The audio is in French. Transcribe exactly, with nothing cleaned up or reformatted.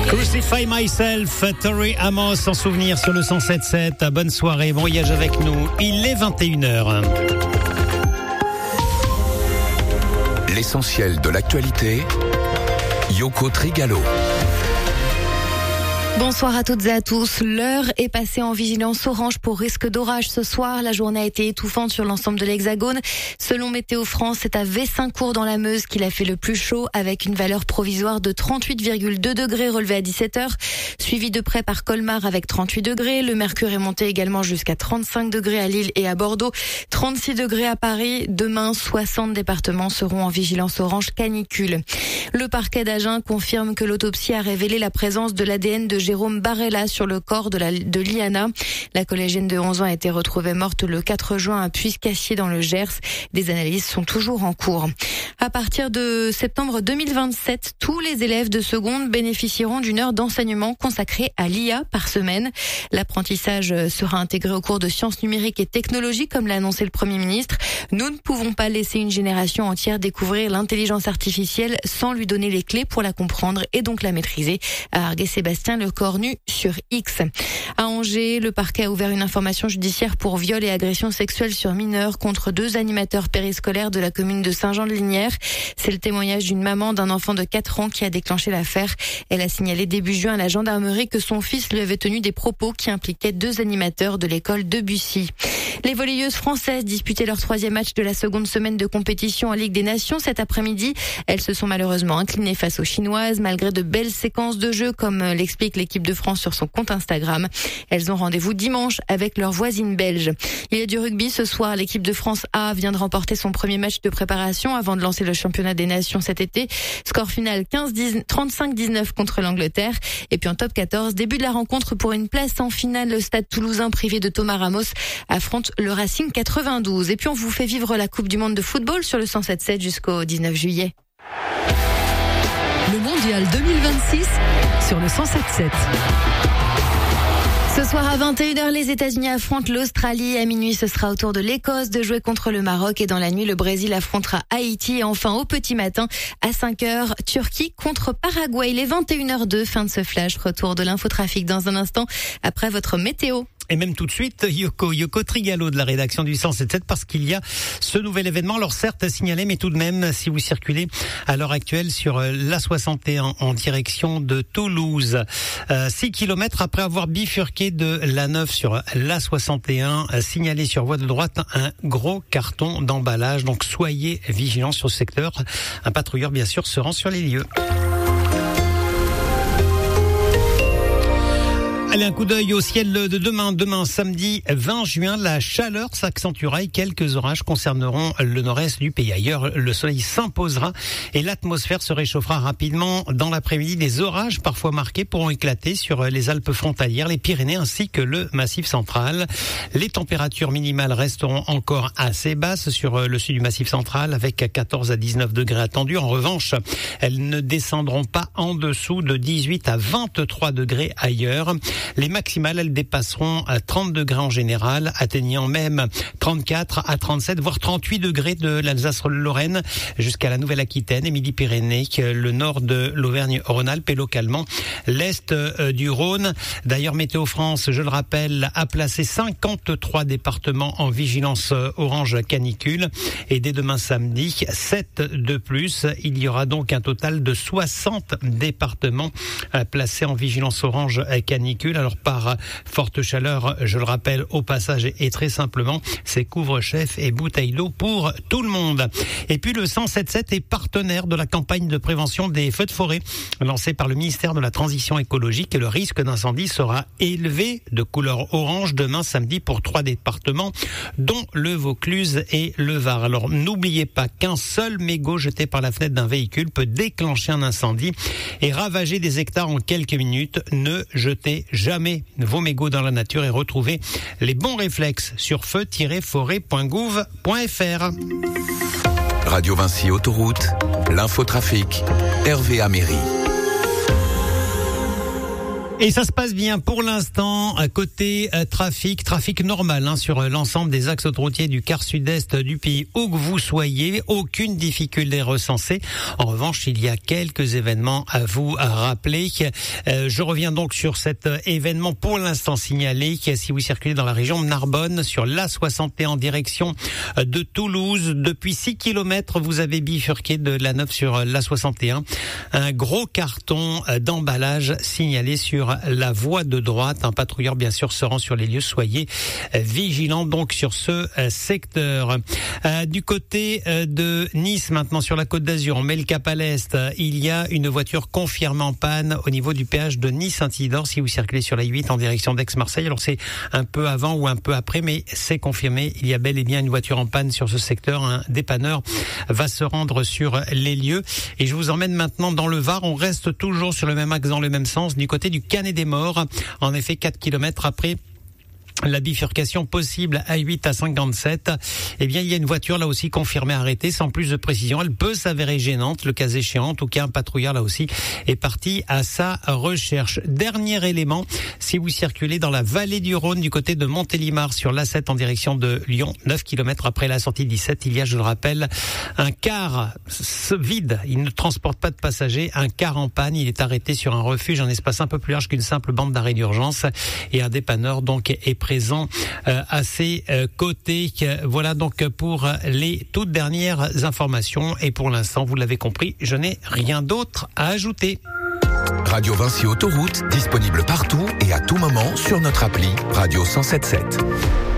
Crucify Myself, Tori Amos en souvenir sur le cent sept sept. Bonne soirée, bon voyage avec nous. Il est vingt et une heures. L'essentiel de l'actualité, Yoko Trigalo. Bonsoir à toutes et à tous. L'heure est passée en vigilance orange pour risque d'orage ce soir. La journée a été étouffante sur l'ensemble de l'Hexagone. Selon Météo France, c'est à Vessincourt dans la Meuse qu'il a fait le plus chaud avec une valeur provisoire de trente-huit virgule deux degrés relevée à dix-sept heures. Suivi de près par Colmar avec trente-huit degrés. Le mercure est monté également jusqu'à trente-cinq degrés à Lille et à Bordeaux. trente-six degrés à Paris. Demain, soixante départements seront en vigilance orange canicule. Le parquet d'Agen confirme que l'autopsie a révélé la présence de l'A D N de Jérôme Barella sur le corps de, la, de Liana. La collégienne de onze ans a été retrouvée morte le quatre juin à Puiscassier dans le Gers. Des analyses sont toujours en cours. À partir de septembre deux mille vingt-sept, tous les élèves de seconde bénéficieront d'une heure d'enseignement consacrée à l'I A par semaine. L'apprentissage sera intégré au cours de sciences numériques et technologies, comme l'a annoncé le Premier ministre. Nous ne pouvons pas laisser une génération entière découvrir l'intelligence artificielle sans lui donner les clés pour la comprendre et donc la maîtriser, a argué Sébastien Lecornu sur X. À Angers, le parquet a ouvert une information judiciaire pour viol et agression sexuelle sur mineurs contre deux animateurs périscolaires de la commune de Saint-Jean-de-Lignières. C'est le témoignage d'une maman d'un enfant de quatre ans qui a déclenché l'affaire. Elle a signalé début juin à la gendarmerie que son fils lui avait tenu des propos qui impliquaient deux animateurs de l'école de Bussy. Les volleyeuses françaises disputaient leur troisième match de la seconde semaine de compétition en Ligue des Nations cet après-midi. Elles se sont malheureusement inclinées face aux Chinoises malgré de belles séquences de jeu, comme l'explique l'équipe de France sur son compte Instagram. Elles ont rendez-vous dimanche avec leurs voisines belges. Il y a du rugby ce soir. L'équipe de France A vient de remporter son premier match de préparation avant de lancer le championnat des nations cet été. Score final trente-cinq dix-neuf contre l'Angleterre. Et puis en top quatorze, début de la rencontre pour une place en finale. Le Stade Toulousain privé de Thomas Ramos affronte le Racing quatre-vingt-douze. Et puis on vous fait vivre la Coupe du Monde de football sur le cent sept sept jusqu'au dix-neuf juillet. Le Mondial deux mille vingt-six sur le cent sept sept. Ce soir à vingt et une heures, les États-Unis affrontent l'Australie. À minuit, ce sera au tour de l'Écosse de jouer contre le Maroc. Et dans la nuit, le Brésil affrontera Haïti. Et enfin, au petit matin, à cinq heures, Turquie contre Paraguay. Il est vingt et une heures deux, fin de ce flash. Retour de l'infotrafic dans un instant, après votre météo. Et même tout de suite, Yoko, Yoko Trigalo de la rédaction du cent sept sept, parce qu'il y a ce nouvel événement. Alors certes signalé, mais tout de même, si vous circulez à l'heure actuelle sur l'A soixante et un en direction de Toulouse, euh, six kilomètres après avoir bifurqué de l'A neuf sur l'A soixante et un, euh, signalé sur voie de droite un gros carton d'emballage. Donc soyez vigilants sur ce secteur. Un patrouilleur, bien sûr, se rend sur les lieux. Allez, un coup d'œil au ciel de demain. Demain, samedi vingt juin, la chaleur s'accentuera et quelques orages concerneront le nord-est du pays. Ailleurs, le soleil s'imposera et l'atmosphère se réchauffera rapidement. Dans l'après-midi, des orages parfois marqués pourront éclater sur les Alpes frontalières, les Pyrénées ainsi que le Massif central. Les températures minimales resteront encore assez basses sur le sud du Massif central avec quatorze à dix-neuf degrés attendus. En revanche, elles ne descendront pas en dessous de dix-huit à vingt-trois degrés ailleurs. Les maximales, elles dépasseront à trente degrés en général, atteignant même trente-quatre à trente-sept, voire trente-huit degrés de l'Alsace-Lorraine jusqu'à la Nouvelle-Aquitaine et Midi-Pyrénées, le nord de l'Auvergne-Rhône-Alpes et localement l'est du Rhône. D'ailleurs, Météo France, je le rappelle, a placé cinquante-trois départements en vigilance orange canicule et dès demain samedi, sept de plus. Il y aura donc un total de soixante départements placés en vigilance orange canicule. Alors par forte chaleur, je le rappelle au passage et très simplement, c'est couvre-chef et bouteille d'eau pour tout le monde. Et puis le cent sept sept est partenaire de la campagne de prévention des feux de forêt lancée par le ministère de la Transition écologique et le risque d'incendie sera élevé de couleur orange demain samedi pour trois départements dont le Vaucluse et le Var. Alors n'oubliez pas qu'un seul mégot jeté par la fenêtre d'un véhicule peut déclencher un incendie et ravager des hectares en quelques minutes. Ne jetez jamais vos mégots dans la nature et retrouvez les bons réflexes sur feu tiret forêt point gouv point f r. Radio Vinci Autoroute, l'infotrafic, Hervé Améry. Et ça se passe bien pour l'instant côté euh, trafic, trafic normal hein, sur l'ensemble des axes autoroutiers du quart sud-est du pays où que vous soyez, aucune difficulté recensée. En revanche, il y a quelques événements à vous rappeler. Euh, je reviens donc sur cet événement pour l'instant signalé si vous circulez dans la région de Narbonne sur l'A soixante et un en direction de Toulouse. Depuis six kilomètres, vous avez bifurqué de l'A neuf sur l'A soixante et un. Un gros carton d'emballage signalé sur la voie de droite. Un patrouilleur bien sûr se rend sur les lieux. Soyez vigilants donc sur ce secteur. Euh, du côté de Nice maintenant sur la Côte d'Azur, on met le cap à l'est. Il y a une voiture confirmée en panne au niveau du péage de Nice-Saint-Isidore si vous circulez sur la huit en direction d'Aix-Marseille. Alors c'est un peu avant ou un peu après, mais c'est confirmé. Il y a bel et bien une voiture en panne sur ce secteur. Un dépanneur va se rendre sur les lieux. Et je vous emmène maintenant dans le Var. On reste toujours sur le même axe dans le même sens du côté du Canet des Morts. En effet, quatre kilomètres après la bifurcation possible à huit à cinquante-sept, eh bien, il y a une voiture là aussi confirmée arrêtée sans plus de précision. Elle peut s'avérer gênante, le cas échéant. En tout cas, un patrouilleur là aussi est parti à sa recherche. Dernier élément, si vous circulez dans la vallée du Rhône du côté de Montélimar sur l'A sept en direction de Lyon, neuf kilomètres après la sortie dix-sept, il y a, je le rappelle, un car vide. Il ne transporte pas de passagers. Un car en panne. Il est arrêté sur un refuge, un espace un peu plus large qu'une simple bande d'arrêt d'urgence. Et un dépanneur donc est présent euh, à ses euh, côtés. Voilà donc pour les toutes dernières informations. Et pour l'instant, vous l'avez compris, je n'ai rien d'autre à ajouter. Radio Vinci Autoroute, disponible partout et à tout moment sur notre appli Radio cent soixante-dix-sept.